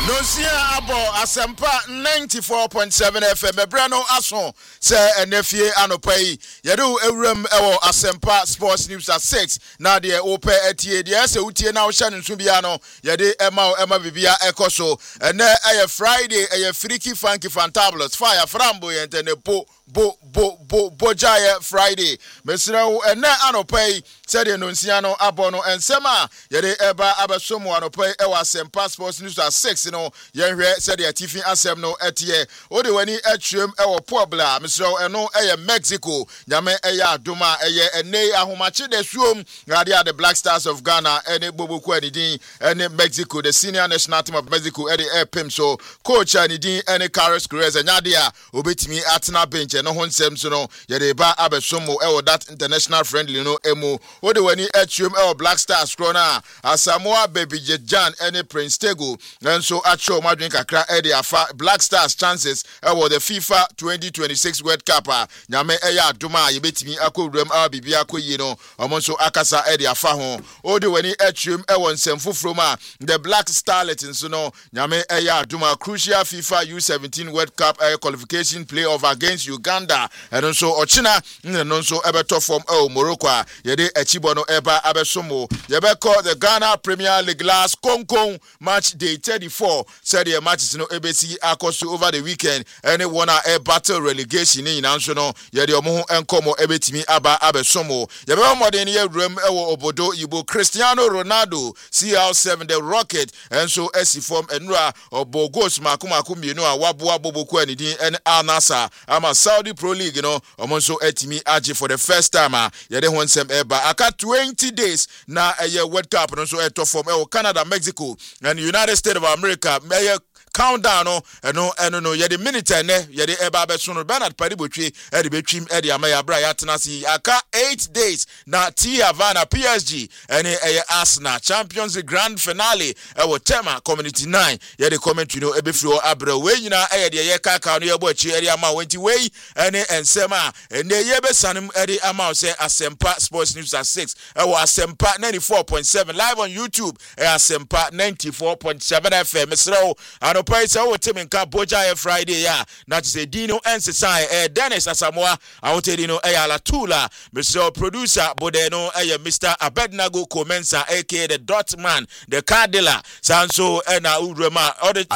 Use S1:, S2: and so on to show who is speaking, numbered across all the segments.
S1: Nosia abo asempa 94.7 FM ebrano aso se enefie anopai yedu ewrem ewo asempa sports news at 6 na de ope etie de se utie na wo hye nso bia no yede ema bibia ekoso ene eye Friday eye freaky funky fantabulous fire frambo yentene bojaye Friday mesrawo ene anopai se de nonsia no abo no ensema yede eba abesomo anopai ewo asempa sports news at 6 no yenhwe se de atifi asem no etie ode wani atwem ewo pobla mesrawo eno eye Mexico nyame eye adoma eye ene ahomache de suom radia the Black Stars of Ghana ene boboku anidin ene Mexico the senior national team of Mexico ede pim so coach anidin ene Carlos Cruz enyadea obetimi atena bench no ho nsem so no yede ba abesomo ewo that international friendly no emu ode wani atwem ewo Black Stars krona Asamoah Bebijejan ene Prince Tego enso acho madwen kakra ede afa Black Stars chances ewo the FIFA 2026 World Cup nyame eya adoma yebetimi akowuram abibia akoyi no omonso akasa ede afa ho ode wani atwem ewo nsem foforo ma the Black Starlets so no nyame eya adoma crucial FIFA U17 World Cup qualification playoff against Uganda and so ochina no so ebeto from Morocco yede achibo no eba abesomo yebeko the Ghana Premier League last Konkon match day 34 said the matches no ebesi akoso over the weekend anyone a battle relegation in nanso no yede omo enkomo ebetimi aba abesomo yebe modern ye room ewo obodo yibo Cristiano Ronaldo CR7 the Rocket and so esi form enra obogos makumaku mienu a waboa boboku anidin en Al-Nassr ama Saudi Pro League no omonso etimi age for the first time yede honsem eba aka 20 days na World Cup no so eto form Canada, Mexico and United States of America countdown no yede minute ne yede eba beso no Bernard Paribotwe ede betwim ede amaya bra ya tenasi aka 8 days na T Havana PSG ene Arsenal Champions League grand finale ewo tema community 9 yede commentary no ebefiro abra we nyina de ye kaka no yebo achi ede ama wenti we ene ensema ene yebe sanim ede ama say Asempa Sports News at 6 ewo Asempa 94.7 live on YouTube Asempa 94.7 FM mesro Paisa wo temenka bojaye Friday ya na tse dino ensesai Dennis Asamoah awotedino ala tula Mr. Producer bodeno Mr. Abednego Comensa aka the dot man the car dealer sanso na urema ode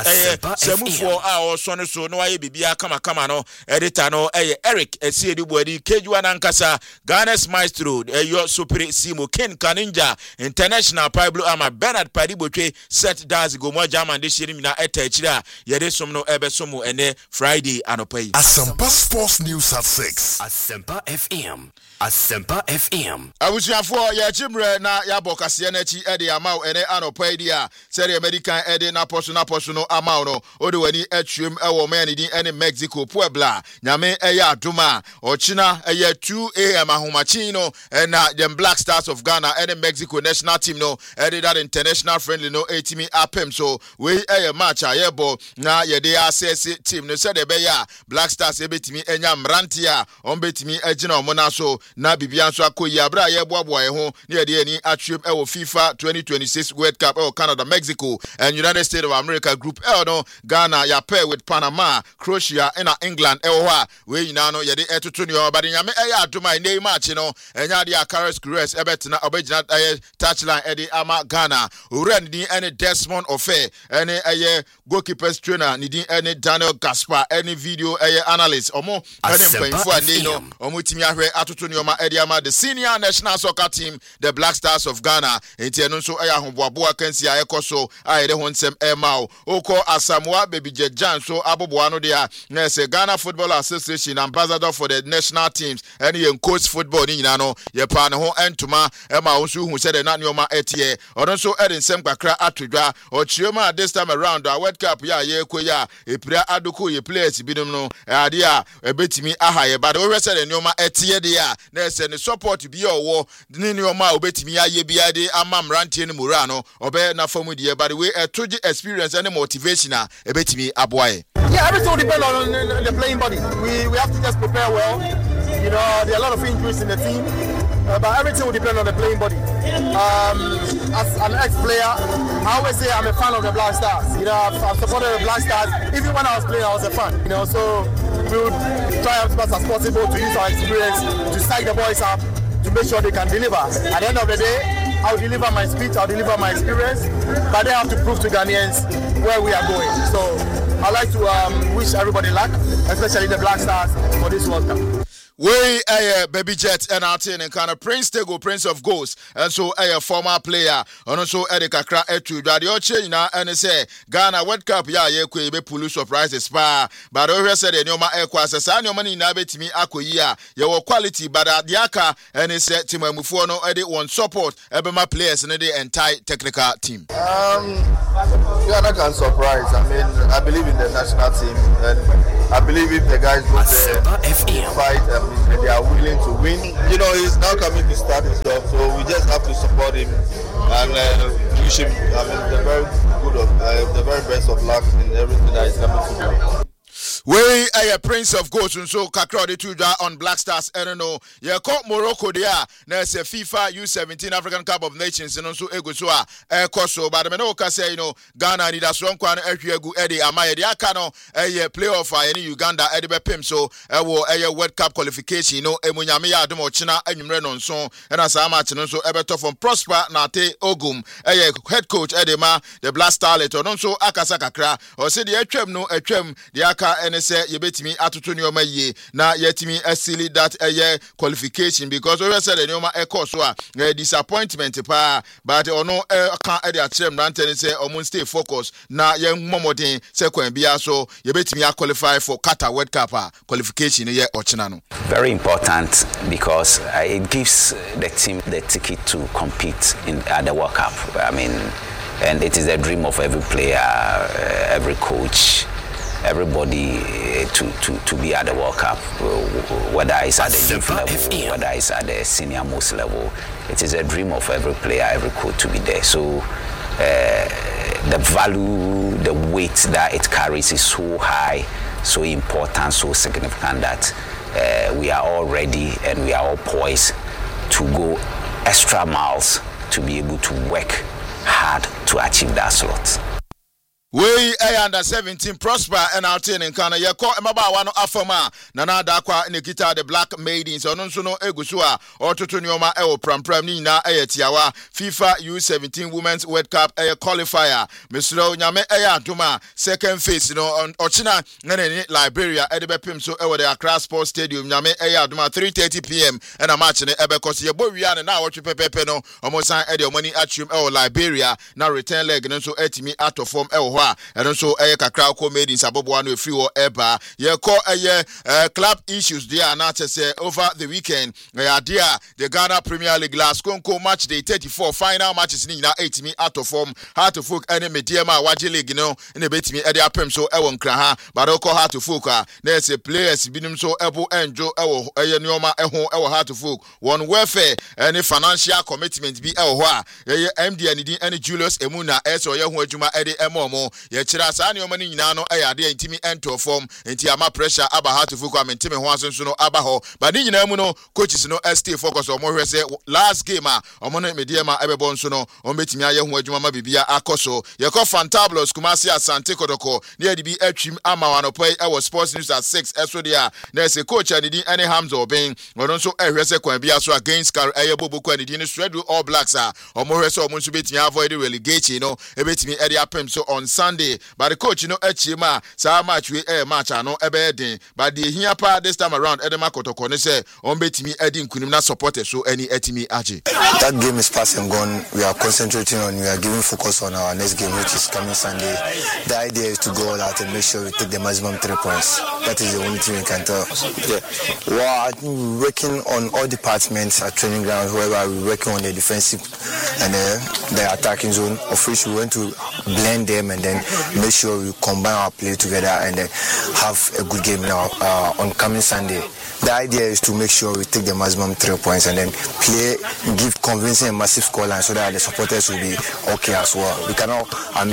S1: semufo a osono so no aye bibia kama no editor no Eric Esiedu Bodi Kejua nankasa Ghana's maestro yo supere Simo Ken Kaninja international Pablo Ama Bernard Paribotwe set daz go mo German de shiri na etach yede somno ebesomo ene Friday anopai
S2: Asempa Sports News at 6
S3: Asempa FM Asempa FM
S1: abusuafo ya chimre na ya bokase na chi ede amaw ene anopai dia sere American ede na poso no amaw no ode wani atwem ewo man din ene Mexico Puebla nyame eya adoma ochina eya 2 am ahomachi no na the Black Stars of Ghana ene Mexico national team no ede that international friendly no etimi apem so we eya match ayebo na yede assess team no said be ya Black Stars ebetimi enya mrantia ombetimi agina omona so na bibia so akoyi abra yeboaboa ho na yede ani atwem ewo FIFA 2026 World Cup Canada, Mexico and United States of America Group L no Ghana ya pair with Panama, Croatia and England ewa we nyina no yede etoto ni obade nyame eya adoma nei match no enya de Carlos Cruz ebetina obegina touchline ede ama Ghana uran din ene Desmond Ofe ene goalkeepers trainer nidin ene Daniel Gaspar ene video analyst omo ene mpanfo ande no omo timi ahwe atoto nioma ede ama the senior national soccer team the Black Stars of Ghana enti no so ahoboaboa kansi ayekoso ayede honsem emao oko Asamoah Bebijejan so aboboa no dia na se Ghana Football Association ambassador for the national teams ene yen coach football ni nyina no ye pa ne ho entuma ema so hu se de na nioma etie odon so ede nsem kakra atodwa ochioma this time around World Cup ya ye koya epira adoko ye players binum no ade a ebetimi aha ye bade we se de nioma etie de ya na se ne support bi owo ni nioma obetimi aye bia de amam rantie ni mura no obe na famu de bade we etoji experience and motivation a ebetimi aboaye.
S4: Yeah, everything will depend on the playing body. We have to just prepare well. You know, there are a lot of injuries in the team. But everything will depend on the playing body. as an ex-player, I always say I'm a fan of the Black Stars. You know, I've supported the Black Stars. Even when I was playing, I was a fan. You know, so we would try as much as possible to use our experience to psych the boys up, to make sure they can deliver. At the end of the day, I'll deliver my speech, I'll deliver my experience, but they have to prove to Ghanaians where we are going. So I'd like to wish everybody luck, especially the Black Stars, for this World Cup.
S1: We Baby Jet and our team and kind of Prince Tego, Prince of Ghosts, and so a former player, and also Erika Kra Etu, Radio na and say Ghana World Cup, ya kwe be pulu surprises pa, but over said in your equas, as I know money nabet me akuya, your quality, but at Yaka, and he said Tim Mufono, edit one support, Ebema players and the entire technical team.
S5: Ghana can surprise. I mean, I believe in the national team, and I believe if the guys go there, fight. They are willing to win. You know, he's now coming to start his job, so we just have to support him and wish him, the very best of luck in everything that he's coming to do.
S1: We a Prince of Ghosts and so Kakra de Tuja on Black Stars. I don't know. You caught Morocco there. There's a FIFA U17 African Cup of Nations and also Egosua Koso. But I know say Ghana need a strong one. Egu Eddie Amaya Diakano a playoff any Uganda Eddie Pim so a World Cup qualification. Emunyamia Domo China and Renon so and as a match and so Eberto from Prosper Nate Ogum a head coach Edema the Black Starlet or also Akasa Kakra or say the Echem no Echem the Aka and say you bet me atutu nyoma ye na yetimi asili that qualification because we said nyoma so a disappointment pa but ono kan e dey atrem ranten say omun stay focus na ye momodin say kwan bia so you bet me qualify for Qatar World Cup qualification ye ochina no.
S6: Very important because it gives the team the ticket to compete at the World Cup. I mean, and it is the dream of every player, every coach, everybody to be at the World Cup, whether it's at the youth level, whether it's at the senior most level. It is a dream of every player, every coach to be there. So the value, the weight that it carries is so high, so important, so significant that we are all ready and we are all poised to go extra miles to be able to work hard to achieve that slot.
S1: We under 17 Prosper and our team in Kana. You call Maba one Afama, Nana Dakwa, Nikita, the Black Maidens, or Nonsuno Egusua, or Tutunioma, Pram Nina, Tiawa, FIFA U17 Women's World Cup qualifier. Mr. Nyame Duma, second phase, on Ochina, Liberia, Edebe Pimso, over the Accra Sports Stadium, Nyame Duma, 3:30 p.m. and a match in the Ebekos, Yaborian, and now what you pepeno, almost Edio money at you, Liberia, now return leg, and so etimi out of form, and also Kakra made in Sabobuano free or Eba. You call club issues there and say over the weekend. The Ghana Premier League last Conco match day 34 final matches in 8 me out of form. Hard to folk any mediama Waji League, in the bit me Eddie Apem so Ewon Kraha, but Oko hard to folk. There's a players binum so Ebo and Joe Ewo Enyoma Ewo hard to folk. One welfare any financial commitment be Ewa MD and any Julius Emuna S or Yahujuma Eddie Emomo. Yechira sa ni omani nyina no ade ntimi ento form enti ama pressure aba ha to fuku amentime ho asenso no aba ho but ni nyina mu no coaches no stay focus omo hwe se last game omo no mediema ebebo nso no ombetimi aye ho adwuma ma bibia akoso yeko fantabulous Kumasi Asante Kodoko ni adi bi atwim ama wanopoi e Sports News at 6 eso dia na se coach ani di any Hamza Oben ono nso ehwe se kwan bia so against Car Bobo kwa ni di ni Shredu All Blacks omo hwe se omo nso betimi avoid relegation no ebetimi edi apem so on Sunday, but the coach Echima, sa match we match no ebeden, but the here part this time around Edema Kotoko say on betimi Edin Kunimna supporter so any etimi aji.
S7: That game is past and gone. We are concentrating on, we are giving focus on our next game, which is coming Sunday. The idea is to go all out and make sure we take the maximum 3 points. That is the only thing we can tell. Well, I think we're working on all departments at training grounds, wherever we're working on the defensive and the attacking zone, of which we want to blend them and then make sure we combine our play together and then have a good game now on coming Sunday. The idea is to make sure we take the maximum 3 points and then play, give convincing and massive scoreline so that the supporters will be okay as well. We cannot,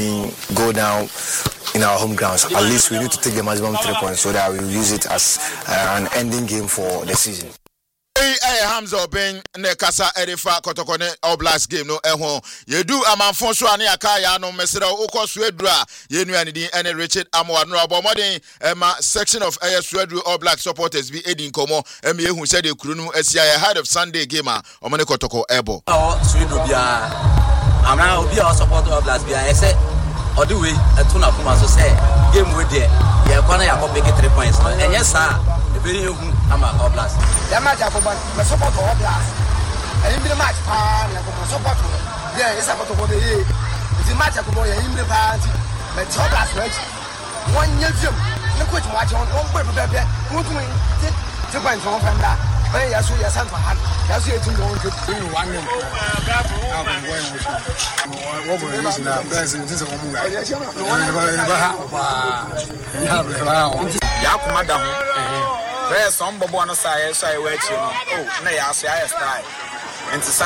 S7: go down in our home grounds. At least we need to take the maximum 3 points so that we will use it as an ending game for the season.
S1: Wei Hamza Obeng ne kasa Erifa Kotokone All Blacks game no eho. Yedu amanfo so ane aka ya no mesere ukọ Suedra yenu anidi ene Richard Amwa no abomodin ma section of Suedru All Black supporters bi edin komo eme ehu se de kuru no asia ahead of Sunday game a omone Kotoko ebo.
S8: Suedru bia amna obi a support All Blacks bia ese odi we etuna kuma so say game we there ye kwana ya ko pick 3 points no enye sa very ehu ama All Blacks.
S9: The match I support All Blacks. And in the match, I support. Yeah, it's about to go the year. The match I go in the party. But All Blacks match. 1 year gym. Look what match on one baby. Who to win? 2 points on from that. But yes, we are some for hand. That's it to go to 1 year.
S10: There's some bobo on the side, so I wait you. Oh, no, I say I style. And